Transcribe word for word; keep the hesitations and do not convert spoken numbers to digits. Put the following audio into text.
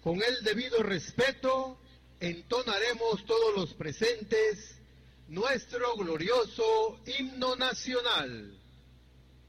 Con el debido respeto, entonaremos todos los presentes nuestro glorioso himno nacional.